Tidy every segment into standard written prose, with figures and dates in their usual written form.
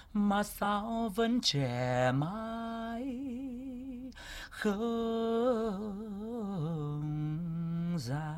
mà sao vẫn trẻ mãi không già.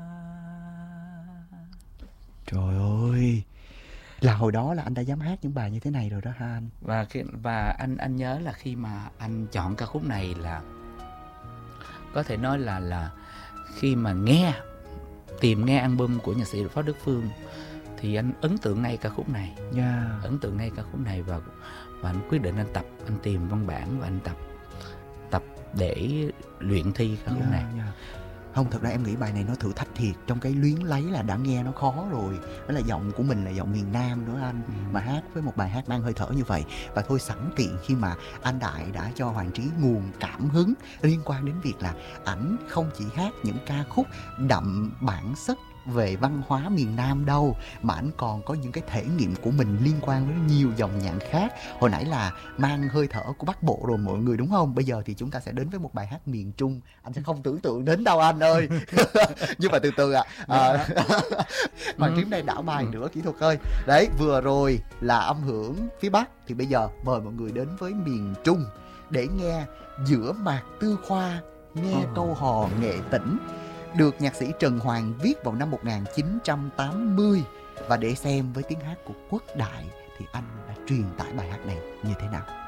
Trời ơi, là hồi đó là anh đã dám hát những bài như thế này rồi đó ha anh. Và anh nhớ là khi mà anh chọn ca khúc này là có thể nói là khi mà tìm nghe album của nhạc sĩ Phó Đức Phương thì anh ấn tượng ngay ca khúc này. Ấn tượng ngay ca khúc này và anh quyết định anh tìm văn bản và anh tập để luyện thi ca khúc này. Không, thật ra em nghĩ bài này nó thử thách thiệt. Trong cái luyến lấy là đã nghe nó khó rồi. Đó là giọng của mình là giọng miền Nam nữa anh. Mà hát với một bài hát mang hơi thở như vậy. Và thôi sẵn tiện khi mà anh Đại đã cho Hoàng Trí nguồn cảm hứng liên quan đến việc là ảnh không chỉ hát những ca khúc đậm bản sắc về văn hóa miền Nam đâu, mà ảnh còn có những cái thể nghiệm của mình liên quan với nhiều dòng nhạc khác. Hồi nãy là mang hơi thở của Bắc Bộ rồi mọi người, đúng không? Bây giờ thì chúng ta sẽ đến với một bài hát miền Trung. Anh sẽ không tưởng tượng đến đâu anh ơi. Nhưng mà từ từ Hoàng Trí này đảo bài nữa kỹ thuật ơi. Đấy, vừa rồi là âm hưởng phía Bắc, thì bây giờ mời mọi người đến với miền Trung để nghe Giữa Mạc Tư Khoa, nghe câu hò nghệ tĩnh, được nhạc sĩ Trần Hoàng viết vào năm 1980. Và để xem với tiếng hát của Quốc Đại thì anh đã truyền tải bài hát này như thế nào.